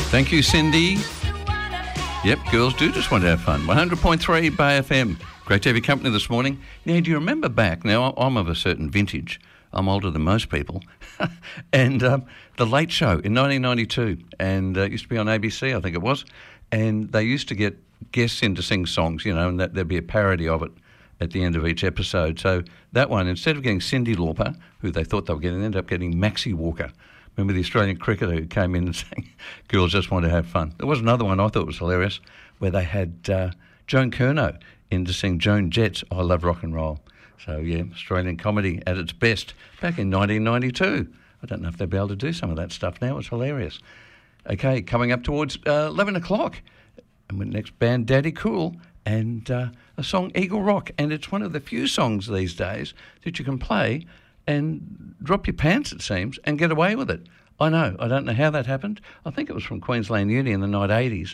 Thank you, Cindy. Yep, girls do just want to have fun. 100.3 Bay FM. Great to have your company this morning. Now, do you remember back? Now, I'm of a certain vintage. I'm older than most people. And The Late Show in 1992. And it used to be on ABC, I think it was. And they used to get guests in to sing songs, you know, and there'd be a parody of it at the end of each episode. So that one, instead of getting Cyndi Lauper, who they thought they were getting, ended up getting Maxie Walker. Remember the Australian cricketer who came in and sang, Girls Just Want to Have Fun. There was another one I thought was hilarious where they had Joan Curnow in to sing Joan Jett's I Love Rock and Roll. So, yeah, Australian comedy at its best back in 1992. I don't know if they'll be able to do some of that stuff now. It's hilarious. Okay, coming up towards 11 o'clock. And with next band, Daddy Cool, and a song, Eagle Rock. And it's one of the few songs these days that you can play and drop your pants, it seems, and get away with it. I know. I don't know how that happened. I think it was from Queensland Uni in the late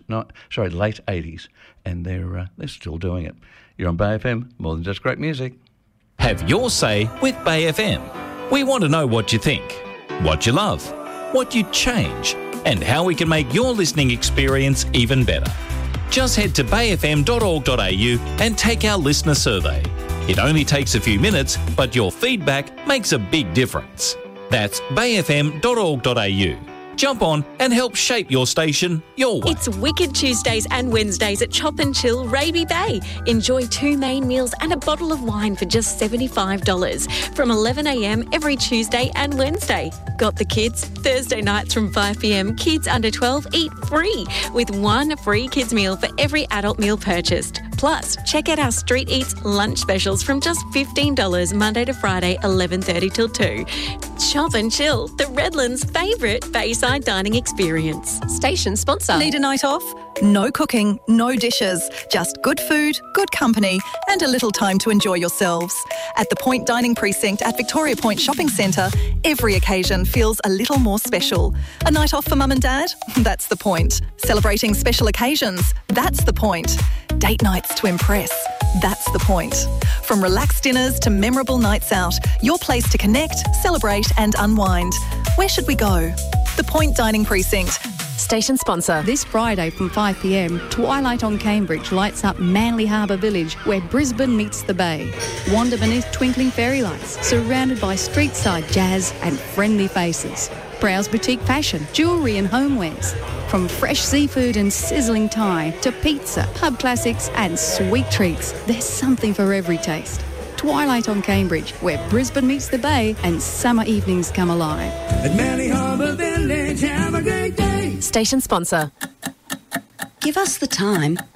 80s, and they're still doing it. You're on Bay FM, more than just great music. Have your say with Bay FM. We want to know what you think, what you love, what you'd change, and how we can make your listening experience even better. Just head to bayfm.org.au and take our listener survey. It only takes a few minutes, but your feedback makes a big difference. That's bayfm.org.au. Jump on and help shape your station your way. It's Wicked Tuesdays and Wednesdays at Chop and Chill Raby Bay. Enjoy 2 main meals and a bottle of wine for just $75 from 11 a.m. every Tuesday and Wednesday. Got the kids? Thursday nights from 5 p.m, kids under 12 eat free with 1 free kids meal for every adult meal purchased. Plus, check out our Street Eats lunch specials from just $15 Monday to Friday, 11:30 till 2. Chop and Chill, the Redlands' favourite Bayside dining experience. Station sponsor. Need a night off? No cooking, no dishes, just good food, good company, and a little time to enjoy yourselves. At the Point Dining Precinct at Victoria Point Shopping Centre, every occasion feels a little more special. A night off for mum and dad? That's the point. Celebrating special occasions? That's the point. Date nights to impress? That's the point. From relaxed dinners to memorable nights out, your place to connect, celebrate and unwind. Where should we go? The Point Dining Precinct. Station sponsor. This Friday from 5 p.m, Twilight on Cambridge lights up Manly Harbour Village, where Brisbane meets the Bay. Wander beneath twinkling fairy lights, surrounded by street-side jazz and friendly faces. Browse boutique fashion, jewellery and homewares. From fresh seafood and sizzling Thai to pizza, pub classics and sweet treats, there's something for every taste. Twilight on Cambridge, where Brisbane meets the Bay and summer evenings come alive. At Manly Harbour Village, have a great day. Station sponsor. Give us the time